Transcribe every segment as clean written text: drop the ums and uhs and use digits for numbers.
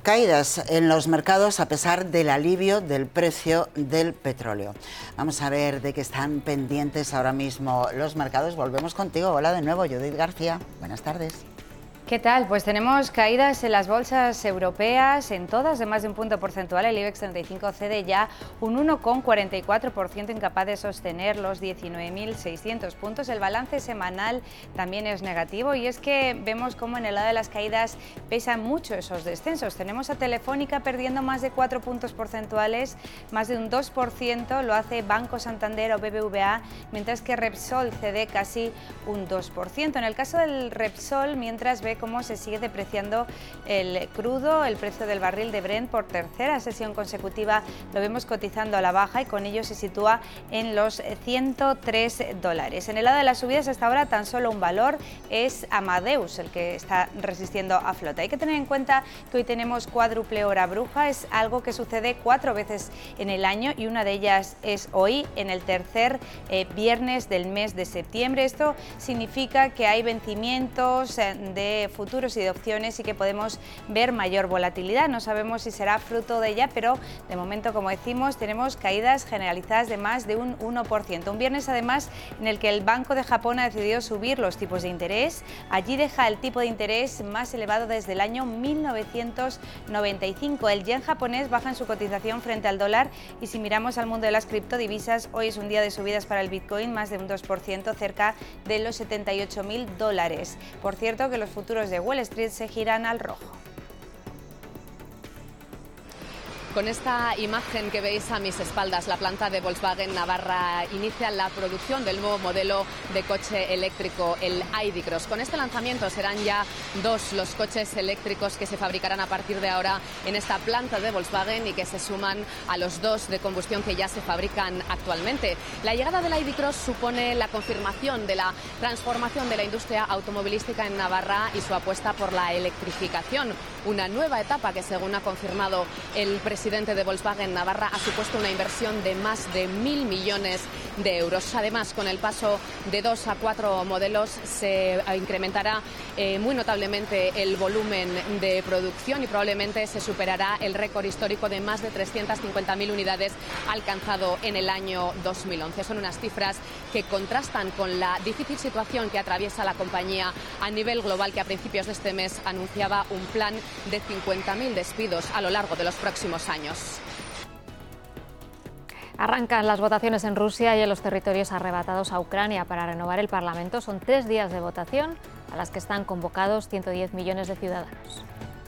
Caídas en los mercados a pesar del alivio del precio del petróleo. Vamos a ver de qué están pendientes ahora mismo los mercados. Volvemos contigo. Hola de nuevo, Judith García. Buenas tardes. ¿Qué tal? Pues tenemos caídas en las bolsas europeas, en todas de más de un punto porcentual. El IBEX 35 cede ya un 1,44%, incapaz de sostener los 19.600 puntos. El balance semanal también es negativo y es que vemos cómo en el lado de las caídas pesan mucho esos descensos. Tenemos a Telefónica perdiendo más de 4 puntos porcentuales, más de un 2%, lo hace Banco Santander o BBVA, mientras que Repsol cede casi un 2%. En el caso del Repsol, mientras ve cómo se sigue depreciando el crudo, el precio del barril de Brent por tercera sesión consecutiva lo vemos cotizando a la baja y con ello se sitúa en los $103. En el lado de las subidas hasta ahora tan solo un valor, es Amadeus el que está resistiendo a flote. Hay que tener en cuenta que hoy tenemos cuádruple hora bruja, es algo que sucede 4 veces en el año y una de ellas es hoy, en el tercer viernes del mes de septiembre. Esto significa que hay vencimientos de futuros y de opciones y que podemos ver mayor volatilidad. No sabemos si será fruto de ella, pero de momento, como decimos, tenemos caídas generalizadas de más de un 1%. Un viernes, además, en el que el Banco de Japón ha decidido subir los tipos de interés. Allí deja el tipo de interés más elevado desde el año 1995. El yen japonés baja en su cotización frente al dólar y si miramos al mundo de las criptodivisas, hoy es un día de subidas para el Bitcoin, más de un 2%, cerca de los $78.000. Por cierto, que los futuros de Wall Street se giran al rojo. Con esta imagen que veis a mis espaldas, la planta de Volkswagen Navarra inicia la producción del nuevo modelo de coche eléctrico, el ID.Cross. Con este lanzamiento serán ya 2 los coches eléctricos que se fabricarán a partir de ahora en esta planta de Volkswagen y que se suman a los 2 de combustión que ya se fabrican actualmente. La llegada del ID.Cross supone la confirmación de la transformación de la industria automovilística en Navarra y su apuesta por la electrificación. Una nueva etapa que, según ha confirmado el presidente de Volkswagen Navarra, ha supuesto una inversión de más de 1.000 millones de euros. Además, con el paso de 2 a 4 modelos se incrementará muy notablemente el volumen de producción y probablemente se superará el récord histórico de más de 350.000 unidades alcanzado en el año 2011. Son unas cifras que contrastan con la difícil situación que atraviesa la compañía a nivel global, que a principios de este mes anunciaba un plan de 50.000 despidos a lo largo de los próximos años. Arrancan las votaciones en Rusia y en los territorios arrebatados a Ucrania para renovar el Parlamento. Son 3 días de votación a las que están convocados 110 millones de ciudadanos.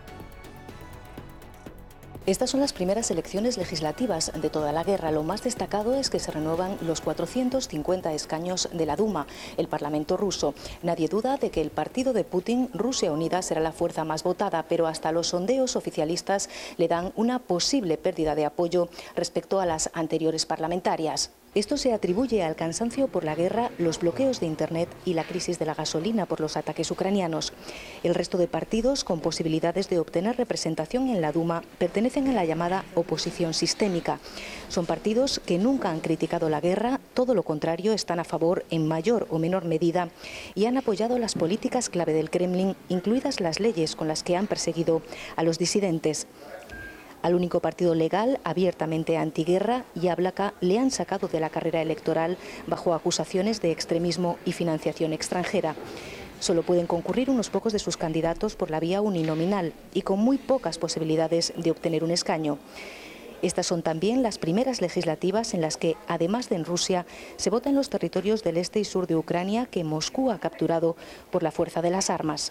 Estas son las primeras elecciones legislativas de toda la guerra. Lo más destacado es que se renuevan los 450 escaños de la Duma, el Parlamento ruso. Nadie duda de que el partido de Putin, Rusia Unida, será la fuerza más votada, pero hasta los sondeos oficialistas le dan una posible pérdida de apoyo respecto a las anteriores parlamentarias. Esto se atribuye al cansancio por la guerra, los bloqueos de Internet y la crisis de la gasolina por los ataques ucranianos. El resto de partidos con posibilidades de obtener representación en la Duma pertenecen a la llamada oposición sistémica. Son partidos que nunca han criticado la guerra, todo lo contrario, están a favor en mayor o menor medida y han apoyado las políticas clave del Kremlin, incluidas las leyes con las que han perseguido a los disidentes. Al único partido legal, abiertamente antiguerra, Yablaka, le han sacado de la carrera electoral bajo acusaciones de extremismo y financiación extranjera. Solo pueden concurrir unos pocos de sus candidatos por la vía uninominal y con muy pocas posibilidades de obtener un escaño. Estas son también las primeras legislativas en las que, además de en Rusia, se vota en los territorios del este y sur de Ucrania que Moscú ha capturado por la fuerza de las armas.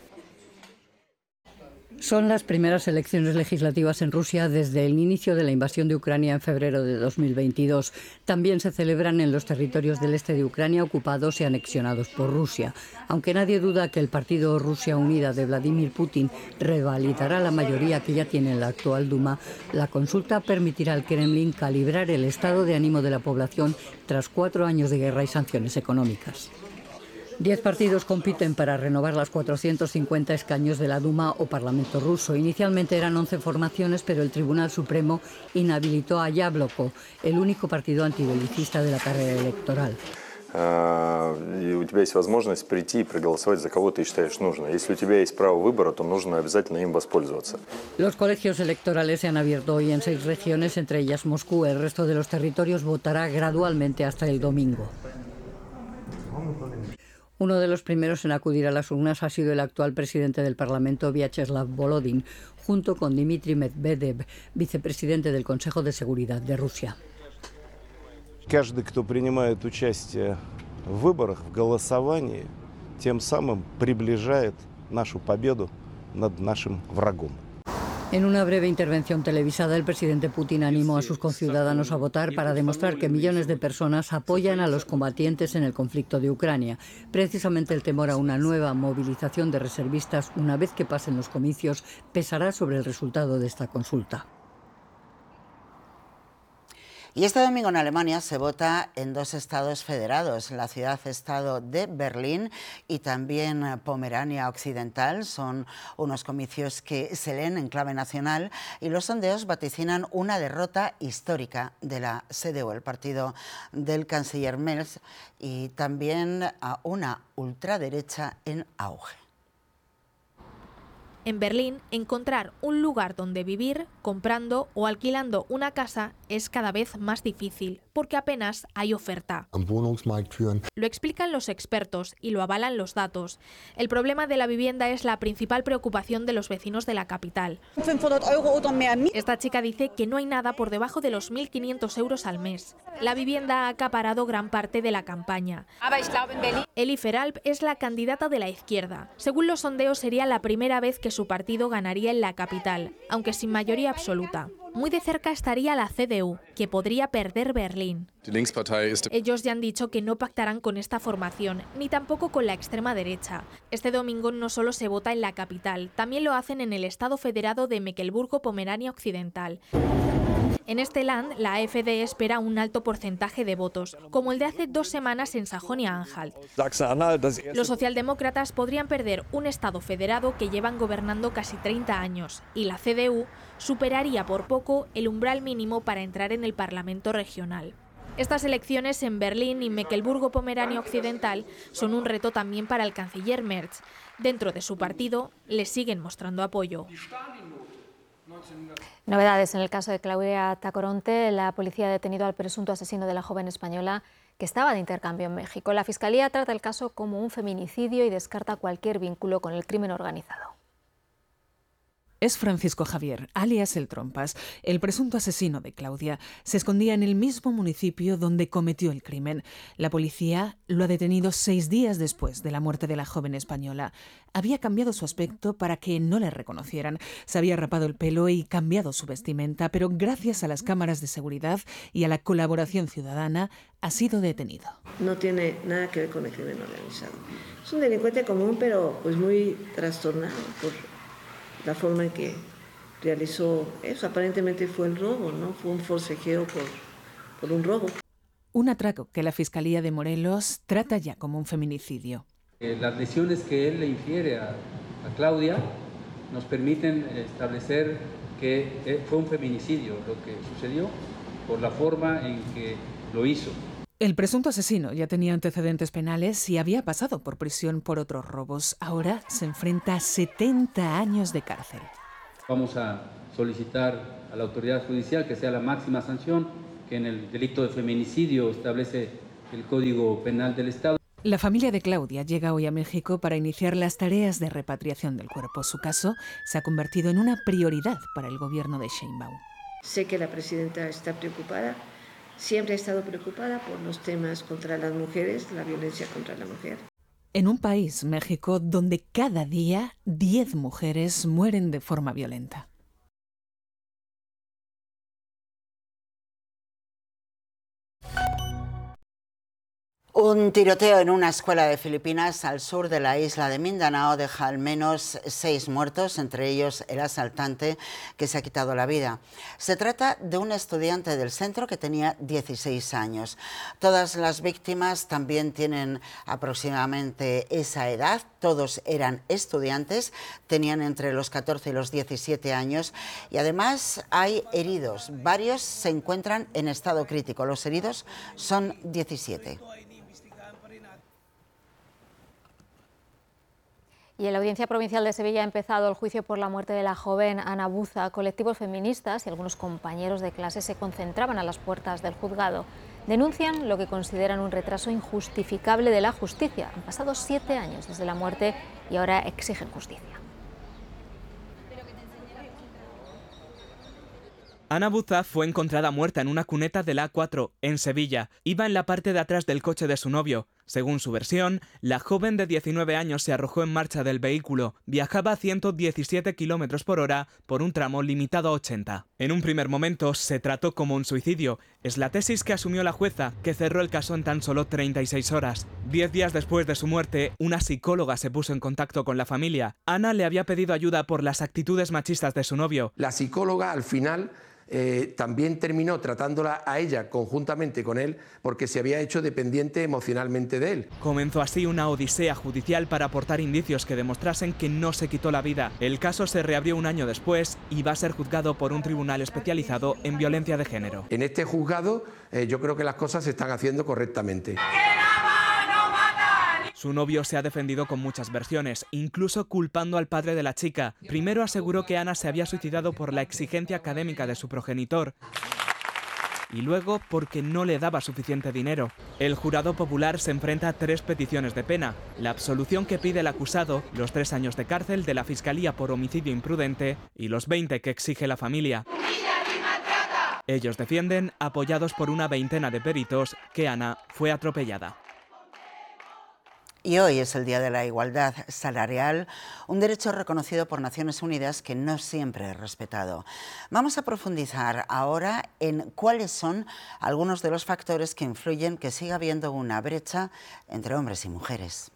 Son las primeras elecciones legislativas en Rusia desde el inicio de la invasión de Ucrania en febrero de 2022. También se celebran en los territorios del este de Ucrania ocupados y anexionados por Rusia. Aunque nadie duda que el partido Rusia Unida de Vladimir Putin revalidará la mayoría que ya tiene en la actual Duma, la consulta permitirá al Kremlin calibrar el estado de ánimo de la población tras 4 años de guerra y sanciones económicas. 10 partidos compiten para renovar las 450 escaños de la Duma o Parlamento ruso. Inicialmente eran 11 formaciones, pero el Tribunal Supremo inhabilitó a Yabloko, el único partido antibelicista de la carrera electoral. и у тебя есть возможность прийти и проголосовать за кого ты считаешь нужно. Если у тебя есть право выбора, то нужно обязательно им воспользоваться. Los colegios electorales se han abierto hoy en 6 regiones, entre ellas Moscú. El resto de los territorios votará gradualmente hasta el domingo. Uno de los primeros en acudir a las urnas ha sido el actual presidente del Parlamento, Vyacheslav Volodin, junto con Dmitry Medvedev, vicepresidente del Consejo de Seguridad de Rusia. Каждый, кто принимает участие в выборах, в голосовании, тем самым приближает нашу победу над нашим врагом. En una breve intervención televisada, el presidente Putin animó a sus conciudadanos a votar para demostrar que millones de personas apoyan a los combatientes en el conflicto de Ucrania. Precisamente el temor a una nueva movilización de reservistas una vez que pasen los comicios pesará sobre el resultado de esta consulta. Y este domingo en Alemania se vota en 2 estados federados, la ciudad-estado de Berlín y también Pomerania Occidental. Son unos comicios que se leen en clave nacional y los sondeos vaticinan una derrota histórica de la CDU, el partido del canciller Merz, y también a una ultraderecha en auge. En Berlín, encontrar un lugar donde vivir, comprando o alquilando una casa es cada vez más difícil, porque apenas hay oferta. Lo explican los expertos y lo avalan los datos. El problema de la vivienda es la principal preocupación de los vecinos de la capital. Esta chica dice que no hay nada por debajo de los 1.500 euros al mes. La vivienda ha acaparado gran parte de la campaña. Eli Feralp es la candidata de la izquierda. Según los sondeos, sería la primera vez que su partido ganaría en la capital, aunque sin mayoría absoluta. Muy de cerca estaría la CDU, que podría perder Berlín. Ellos ya han dicho que no pactarán con esta formación, ni tampoco con la extrema derecha. Este domingo no solo se vota en la capital, también lo hacen en el estado federado de Mecklemburgo-Pomerania Occidental. En este land, la AfD espera un alto porcentaje de votos, como el de hace 2 semanas en Sajonia-Anhalt. Los socialdemócratas podrían perder un estado federado que llevan gobernando casi 30 años, y la CDU superaría por poco el umbral mínimo para entrar en el Parlamento regional. Estas elecciones en Berlín y Mecklemburgo-Pomerania Occidental son un reto también para el canciller Merz. Dentro de su partido le siguen mostrando apoyo. Novedades en el caso de Claudia Tacoronte. La policía ha detenido al presunto asesino de la joven española que estaba de intercambio en México. La Fiscalía trata el caso como un feminicidio y descarta cualquier vínculo con el crimen organizado. Es Francisco Javier, alias El Trompas, el presunto asesino de Claudia. Se escondía en el mismo municipio donde cometió el crimen. La policía lo ha detenido 6 días después de la muerte de la joven española. Había cambiado su aspecto para que no le reconocieran. Se había rapado el pelo y cambiado su vestimenta, pero gracias a las cámaras de seguridad y a la colaboración ciudadana ha sido detenido. No tiene nada que ver con el crimen organizado. Es un delincuente común, pero pues muy trastornado por la forma en que realizó eso. Aparentemente fue el robo, ¿no? Fue un forcejeo por un robo. Un atraco que la Fiscalía de Morelos trata ya como un feminicidio. Las lesiones que él le infiere a Claudia nos permiten establecer que fue un feminicidio lo que sucedió por la forma en que lo hizo. El presunto asesino ya tenía antecedentes penales y había pasado por prisión por otros robos. Ahora se enfrenta a 70 años de cárcel. Vamos a solicitar a la autoridad judicial que sea la máxima sanción que en el delito de feminicidio establece el Código Penal del Estado. La familia de Claudia llega hoy a México para iniciar las tareas de repatriación del cuerpo. Su caso se ha convertido en una prioridad para el gobierno de Sheinbaum. Sé que la presidenta está preocupada. Siempre ha estado preocupada por los temas contra las mujeres, la violencia contra la mujer. En un país, México, donde cada día 10 mujeres mueren de forma violenta. Un tiroteo en una escuela de Filipinas al sur de la isla de Mindanao deja al menos 6 muertos, entre ellos el asaltante que se ha quitado la vida. Se trata de un estudiante del centro que tenía 16 años. Todas las víctimas también tienen aproximadamente esa edad. Todos eran estudiantes, tenían entre los 14 y los 17 años y además hay heridos. Varios se encuentran en estado crítico. Los heridos son 17. Y en la Audiencia Provincial de Sevilla ha empezado el juicio por la muerte de la joven Ana Buza. Colectivos feministas y algunos compañeros de clase se concentraban a las puertas del juzgado. Denuncian lo que consideran un retraso injustificable de la justicia. Han pasado 7 años desde la muerte y ahora exigen justicia. Ana Buza fue encontrada muerta en una cuneta de la A4, en Sevilla. Iba en la parte de atrás del coche de su novio. Según su versión, la joven de 19 años se arrojó en marcha del vehículo. Viajaba a 117 km por hora por un tramo limitado a 80. En un primer momento se trató como un suicidio. Es la tesis que asumió la jueza, que cerró el caso en tan solo 36 horas. 10 días después de su muerte, una psicóloga se puso en contacto con la familia. Ana le había pedido ayuda por las actitudes machistas de su novio. La psicóloga al final también terminó tratándola a ella conjuntamente con él porque se había hecho dependiente emocionalmente de él. Comenzó así una odisea judicial para aportar indicios que demostrasen que no se quitó la vida. El caso se reabrió un año después y va a ser juzgado por un tribunal especializado en violencia de género. En este juzgado yo creo que las cosas se están haciendo correctamente. Su novio se ha defendido con muchas versiones, incluso culpando al padre de la chica. Primero aseguró que Ana se había suicidado por la exigencia académica de su progenitor y luego porque no le daba suficiente dinero. El jurado popular se enfrenta a 3 peticiones de pena: la absolución que pide el acusado, los 3 años de cárcel de la Fiscalía por homicidio imprudente y los 20 que exige la familia. Ellos defienden, apoyados por una veintena de peritos, que Ana fue atropellada. Y hoy es el Día de la Igualdad Salarial, un derecho reconocido por Naciones Unidas que no siempre es respetado. Vamos a profundizar ahora en cuáles son algunos de los factores que influyen que siga habiendo una brecha entre hombres y mujeres.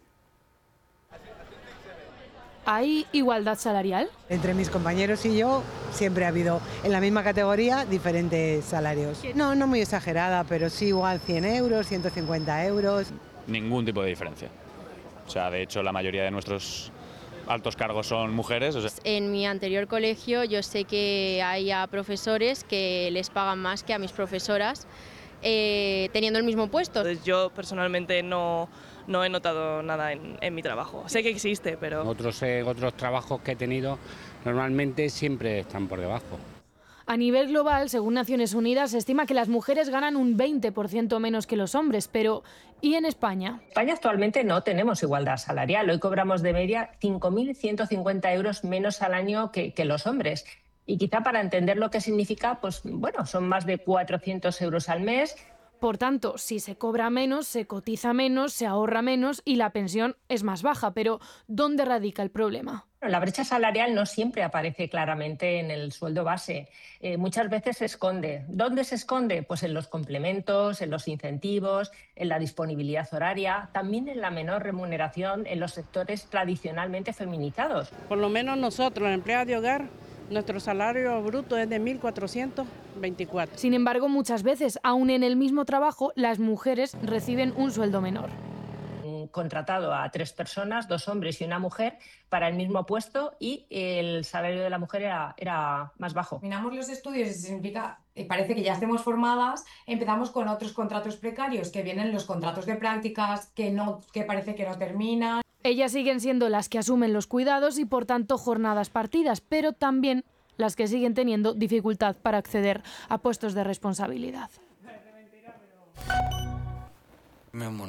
¿Hay igualdad salarial? Entre mis compañeros y yo siempre ha habido en la misma categoría diferentes salarios. No muy exagerada, pero sí igual 100 euros, 150 euros. Ningún tipo de diferencia. O sea, de hecho, la mayoría de nuestros altos cargos son mujeres. En mi anterior colegio yo sé que hay a profesores que les pagan más que a mis profesoras teniendo el mismo puesto. Yo personalmente no he notado nada en mi trabajo. Sé que existe, pero... Otros trabajos que he tenido normalmente siempre están por debajo. A nivel global, según Naciones Unidas, se estima que las mujeres ganan un 20% menos que los hombres, pero ¿y en España? En España actualmente no tenemos igualdad salarial. Hoy cobramos de media 5.150 euros menos al año que los hombres. Y quizá para entender lo que significa, pues bueno, son más de 400 euros al mes. Por tanto, si se cobra menos, se cotiza menos, se ahorra menos y la pensión es más baja. Pero ¿dónde radica el problema? La brecha salarial no siempre aparece claramente en el sueldo base. Muchas veces se esconde. ¿Dónde se esconde? Pues en los complementos, en los incentivos, en la disponibilidad horaria, también en la menor remuneración en los sectores tradicionalmente feminizados. Por lo menos nosotros, las empleadas de hogar, nuestro salario bruto es de 1.424. Sin embargo, muchas veces, aún en el mismo trabajo, las mujeres reciben un sueldo menor. Contratado a 3 personas, 2 hombres y una mujer, para el mismo puesto y el salario de la mujer era más bajo. Terminamos los estudios y significa, parece que ya estemos formadas, empezamos con otros contratos precarios, que vienen los contratos de prácticas, que parece que no terminan. Ellas siguen siendo las que asumen los cuidados y por tanto jornadas partidas, pero también las que siguen teniendo dificultad para acceder a puestos de responsabilidad.